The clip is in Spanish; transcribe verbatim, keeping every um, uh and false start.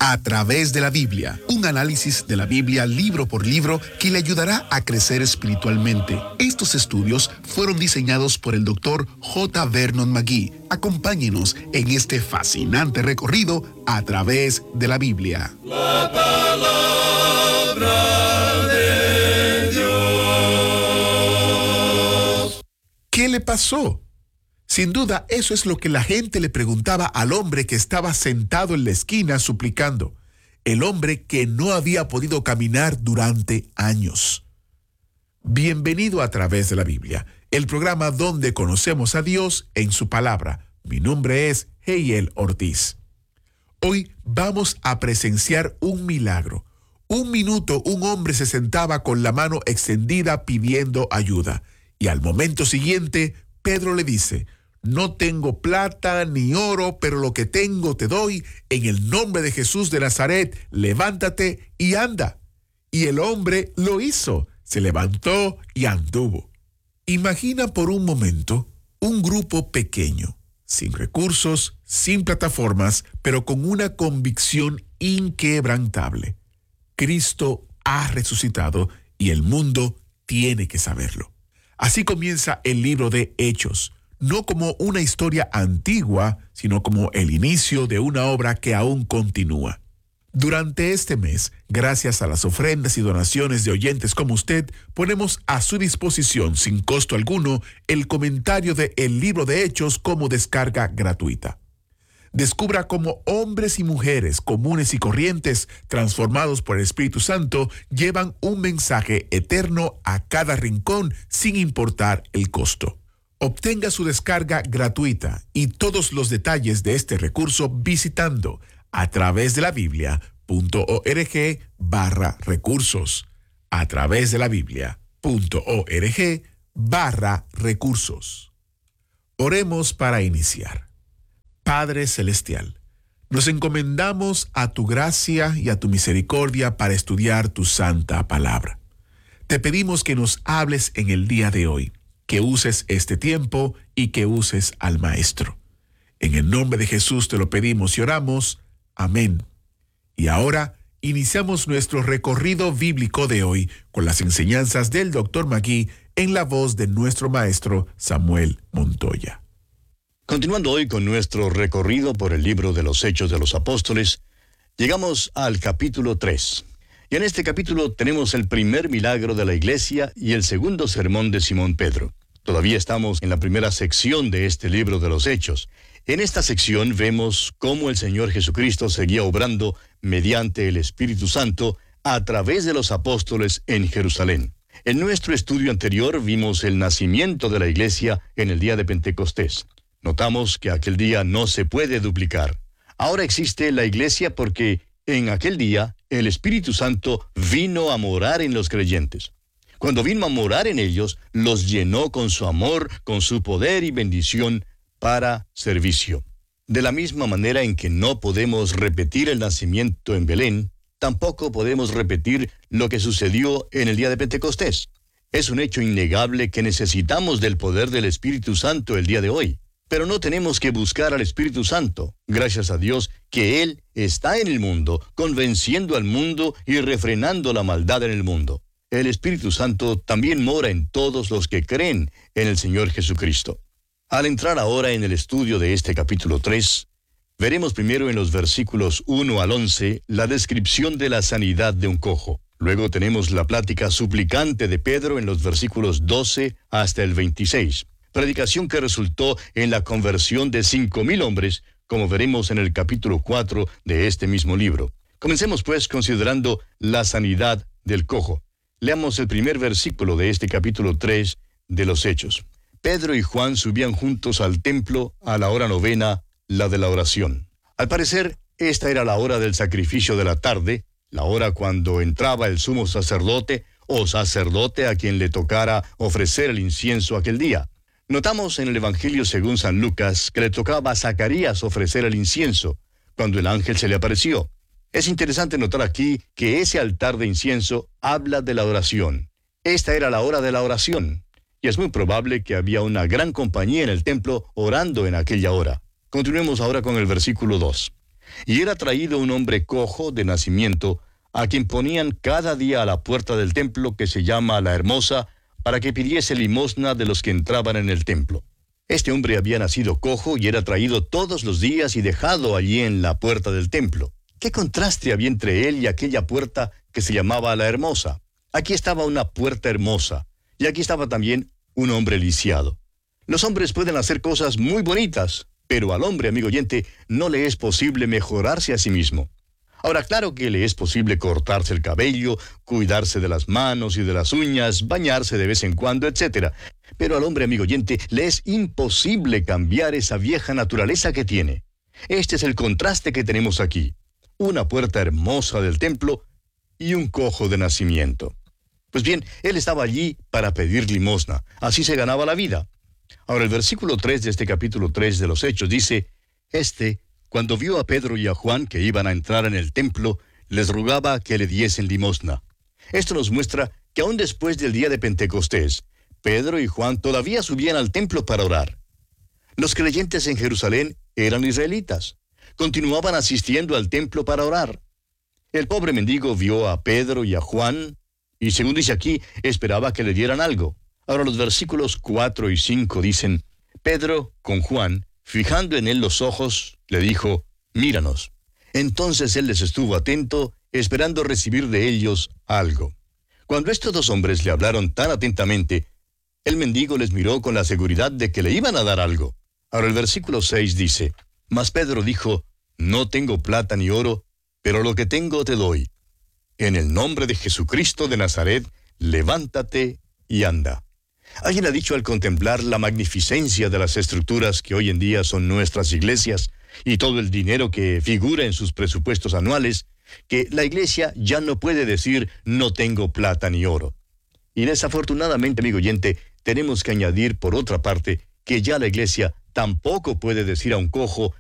A través de la Biblia, un análisis de la Biblia libro por libro que le ayudará a crecer espiritualmente. Estos estudios fueron diseñados por el doctor J. Vernon McGee. Acompáñenos en este fascinante recorrido a través de la Biblia. La palabra de Dios. ¿Qué le pasó? Sin duda, eso es lo que la gente le preguntaba al hombre que estaba sentado en la esquina suplicando, el hombre que no había podido caminar durante años. Bienvenido a través de la Biblia, el programa donde conocemos a Dios en su palabra. Mi nombre es Heiel Ortiz. Hoy vamos a presenciar un milagro. Un minuto un hombre se sentaba con la mano extendida pidiendo ayuda, y al momento siguiente Pedro le dice: no tengo plata ni oro, pero lo que tengo te doy. En el nombre de Jesús de Nazaret, levántate y anda. Y el hombre lo hizo. Se levantó y anduvo. Imagina por un momento un grupo pequeño, sin recursos, sin plataformas, pero con una convicción inquebrantable. Cristo ha resucitado y el mundo tiene que saberlo. Así comienza el libro de Hechos. No como una historia antigua, sino como el inicio de una obra que aún continúa. Durante este mes, gracias a las ofrendas y donaciones de oyentes como usted, ponemos a su disposición, sin costo alguno, el comentario de El Libro de Hechos como descarga gratuita. Descubra cómo hombres y mujeres comunes y corrientes, transformados por el Espíritu Santo, llevan un mensaje eterno a cada rincón, sin importar el costo. Obtenga su descarga gratuita y todos los detalles de este recurso visitando a través de la Biblia punto org barra recursos. A través de la Biblia punto org barra recursos. Oremos para iniciar. Padre Celestial, nos encomendamos a tu gracia y a tu misericordia para estudiar tu santa palabra. Te pedimos que nos hables en el día de hoy, que uses este tiempo y que uses al Maestro. En el nombre de Jesús te lo pedimos y oramos. Amén. Y ahora iniciamos nuestro recorrido bíblico de hoy con las enseñanzas del doctor McGee en la voz de nuestro maestro Samuel Montoya. Continuando hoy con nuestro recorrido por el libro de los Hechos de los Apóstoles, llegamos al capítulo tres. Y en este capítulo tenemos el primer milagro de la iglesia y el segundo sermón de Simón Pedro. Todavía estamos en la primera sección de este libro de los Hechos. En esta sección vemos cómo el Señor Jesucristo seguía obrando mediante el Espíritu Santo a través de los apóstoles en Jerusalén. En nuestro estudio anterior vimos el nacimiento de la iglesia en el día de Pentecostés. Notamos que aquel día no se puede duplicar. Ahora existe la iglesia porque en aquel día el Espíritu Santo vino a morar en los creyentes. Cuando vino a morar en ellos, los llenó con su amor, con su poder y bendición para servicio. De la misma manera en que no podemos repetir el nacimiento en Belén, tampoco podemos repetir lo que sucedió en el día de Pentecostés. Es un hecho innegable que necesitamos del poder del Espíritu Santo el día de hoy. Pero no tenemos que buscar al Espíritu Santo. Gracias a Dios que Él está en el mundo, convenciendo al mundo y refrenando la maldad en el mundo. El Espíritu Santo también mora en todos los que creen en el Señor Jesucristo. Al entrar ahora en el estudio de este capítulo tres, veremos primero en los versículos uno al once la descripción de la sanidad de un cojo. Luego tenemos la plática suplicante de Pedro en los versículos doce hasta el veintiséis. Predicación que resultó en la conversión de cinco mil hombres, como veremos en el capítulo cuatro de este mismo libro. Comencemos pues considerando la sanidad del cojo. Leamos el primer versículo de este capítulo tres de los Hechos. Pedro y Juan subían juntos al templo a la hora novena, la de la oración. Al parecer, esta era la hora del sacrificio de la tarde, la hora cuando entraba el sumo sacerdote o sacerdote a quien le tocara ofrecer el incienso aquel día. Notamos en el Evangelio según San Lucas que le tocaba a Zacarías ofrecer el incienso, cuando el ángel se le apareció. Es interesante notar aquí que ese altar de incienso habla de la oración. Esta era la hora de la oración, y es muy probable que había una gran compañía en el templo orando en aquella hora. Continuemos ahora con el versículo dos. Y era traído un hombre cojo de nacimiento, a quien ponían cada día a la puerta del templo que se llama La Hermosa, para que pidiese limosna de los que entraban en el templo. Este hombre había nacido cojo y era traído todos los días y dejado allí en la puerta del templo. ¿Qué contraste había entre él y aquella puerta que se llamaba La Hermosa? Aquí estaba una puerta hermosa, y aquí estaba también un hombre lisiado. Los hombres pueden hacer cosas muy bonitas, pero al hombre, amigo oyente, no le es posible mejorarse a sí mismo. Ahora, claro que le es posible cortarse el cabello, cuidarse de las manos y de las uñas, bañarse de vez en cuando, etcétera. Pero al hombre, amigo oyente, le es imposible cambiar esa vieja naturaleza que tiene. Este es el contraste que tenemos aquí. Una puerta hermosa del templo y un cojo de nacimiento. Pues bien, él estaba allí para pedir limosna. Así se ganaba la vida. Ahora, el versículo tres de este capítulo tres de los Hechos dice, Este, cuando vio a Pedro y a Juan que iban a entrar en el templo, les rogaba que le diesen limosna. Esto nos muestra que aún después del día de Pentecostés, Pedro y Juan todavía subían al templo para orar. Los creyentes en Jerusalén eran israelitas. Continuaban asistiendo al templo para orar. El pobre mendigo vio a Pedro y a Juan, y según dice aquí, esperaba que le dieran algo. Ahora los versículos cuatro y cinco dicen, Pedro, con Juan, fijando en él los ojos, le dijo, míranos. Entonces él les estuvo atento, esperando recibir de ellos algo. Cuando estos dos hombres le hablaron tan atentamente, el mendigo les miró con la seguridad de que le iban a dar algo. Ahora el versículo seis dice, Mas Pedro dijo, no tengo plata ni oro, pero lo que tengo te doy. En el nombre de Jesucristo de Nazaret, levántate y anda. Alguien ha dicho al contemplar la magnificencia de las estructuras que hoy en día son nuestras iglesias y todo el dinero que figura en sus presupuestos anuales, que la iglesia ya no puede decir no tengo plata ni oro. Y desafortunadamente, amigo oyente, tenemos que añadir por otra parte que ya la iglesia tampoco puede decir a un cojo